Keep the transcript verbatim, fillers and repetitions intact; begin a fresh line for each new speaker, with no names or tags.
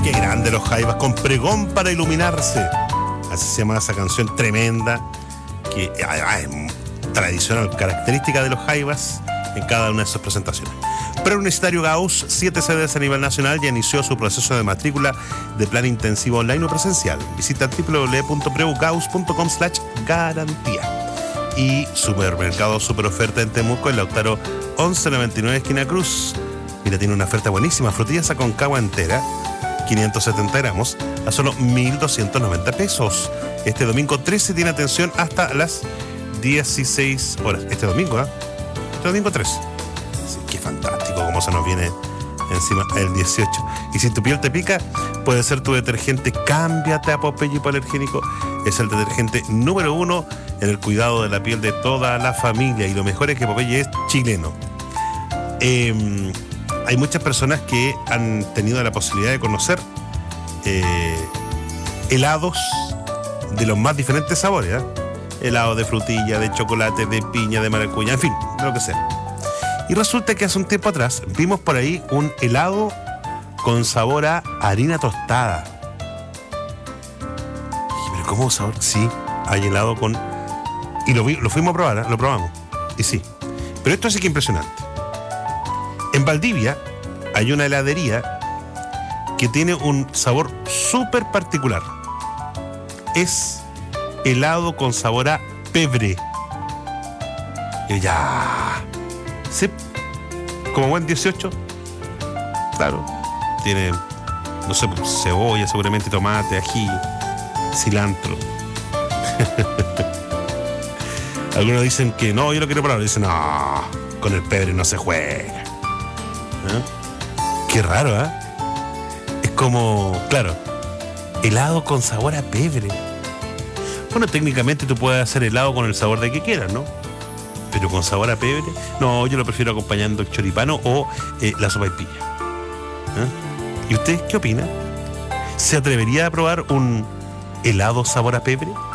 Qué grande los Jaivas, con pregón para iluminarse. Así se llama esa canción tremenda, que además es tradicional, característica de los Jaivas en cada una de sus presentaciones. Preuniversitario Gauss, siete sedes a nivel nacional, ya inició su proceso de matrícula de plan intensivo online o presencial. Visita doble u doble u doble u punto preugaus punto com slash garantía. Y Supermercado Super Oferta en Temuco, en Lautaro once noventa y nueve, esquina Cruz. Mira, tiene una oferta buenísima, frutilla Aconcagua entera, quinientos setenta gramos, a solo mil doscientos noventa pesos. Este domingo trece tiene atención hasta las dieciséis horas. Este domingo, ¿eh? Este domingo trece. Sí, qué fantástico cómo se nos viene encima el dieciocho. Y si tu piel te pica, puede ser tu detergente. Cámbiate a Popeye Hipoalergénico. Es el detergente número uno en el cuidado de la piel de toda la familia. Y lo mejor es que Popeye es chileno. Eh, hay muchas personas que han tenido la posibilidad de conocer eh, helados de los más diferentes sabores, ¿eh? Helado de frutilla, de chocolate, de piña, de maracuyá, en fin, de lo que sea. Y resulta que hace un tiempo atrás vimos por ahí un helado con sabor a harina tostada. ¿Pero cómo sabor? Sí, hay helado con... Y lo, vi, lo fuimos a probar, ¿eh? Lo probamos. Y sí. Pero esto sí que es impresionante. En Valdivia hay una heladería que tiene un sabor súper particular. Es helado con sabor a pebre. Y ya... Sí, como buen dieciocho, claro, tiene, no sé, cebolla, seguramente tomate, ají, cilantro. Algunos dicen que no, yo lo quiero probar. Dicen, no, con el pebre no se juega. ¿Eh? Qué raro, ¿eh? Es como, claro, helado con sabor a pebre. Bueno, técnicamente tú puedes hacer helado con el sabor de que quieras, ¿no? Pero con sabor a pebre, no, yo lo prefiero acompañando el choripano o eh, la sopaipilla. ¿Eh? ¿Y usted qué opina? ¿Se atrevería a probar un helado sabor a pebre?